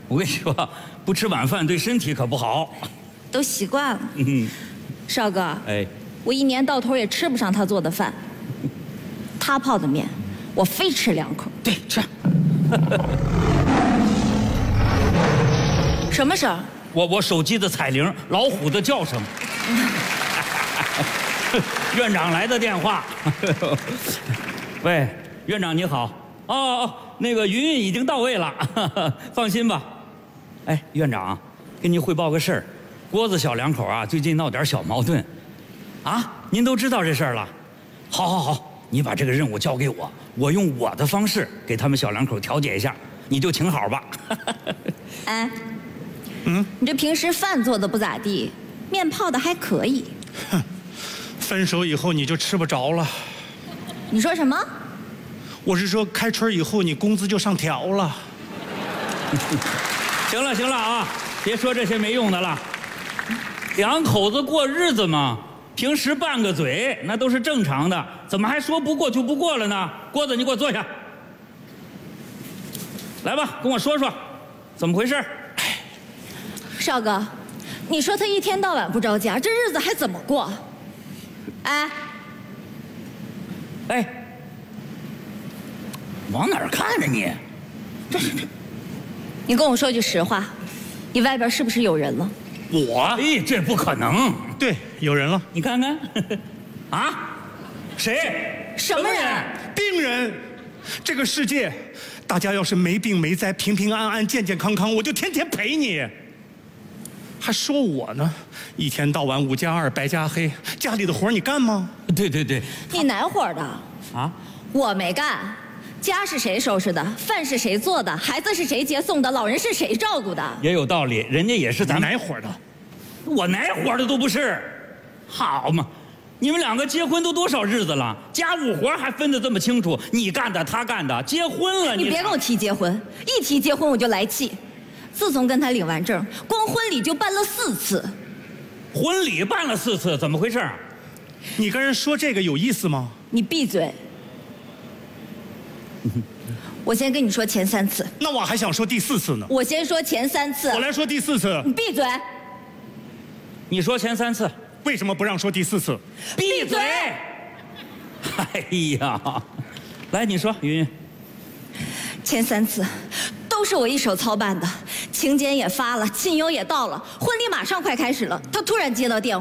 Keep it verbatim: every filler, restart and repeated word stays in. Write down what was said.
我跟你说，不吃晚饭对身体可不好。 都习惯了。 嗯， 少哥， 哎， 我一年到头也吃不上他做的饭，他泡的面，我非吃两口。 对，吃。 什么声？ 我我手机的彩铃，老虎的叫声。院长来的电话。喂，院长你好。哦哦，那个云云已经到位了，放心吧。哎，院长，跟您汇报个事儿，郭子小两口啊，最近闹点小矛盾。啊，您都知道这事儿了？好，好，好，你把这个任务交给我，我用我的方式给他们小两口调解一下，你就请好吧。 哎，嗯，你这平时饭做的不咋地，面泡的还可以。 哼，分手以后你就吃不着了。 你说什么？ 我是说开春以后你工资就上调了。 行了行了啊，别说这些没用的了。两口子过日子嘛，平时拌个嘴那都是正常的，怎么还说不过就不过了呢？郭子，你给我坐下。来吧，跟我说说，怎么回事？ 少哥，你说他一天到晚不着家，这日子还怎么过？哎， 哎，往哪儿看呢你？这是， 你跟我说句实话，你外边是不是有人了？ 我？ 哎，这不可能。 对，有人了。 你看看，啊，谁？ 什么人？ 病人。这个世界，大家要是没病没灾，平平安安、健健康康，我就天天陪你。还说我呢，一天到晚五加二白加黑，家里的活你干吗？ 对对对。 你哪伙的？ 啊？ 我没干。家是谁收拾的？饭是谁做的？孩子是谁接送的？老人是谁照顾的？ 也有道理，人家也是咱哪伙的？ 我哪伙的都不是。好嘛，你们两个结婚都多少日子了，家务活还分得这么清楚，你干的他干的，结婚了你。 你别跟我提结婚，一提结婚我就来气。自从跟他领完证，光婚礼就办了四次。 婚礼办了四次，怎么回事？ 你跟人说这个有意思吗？ 你闭嘴。我先跟你说前三次。 那我还想说第四次呢。 我先说前三次。 我来说第四次。 你闭嘴。 你说前三次， 为什么不让说第四次？ 闭嘴！哎呀，来你说，云云。 前三次都是我一手操办的，请柬也发了，亲友也到了，婚礼马上快开始了，他突然接到电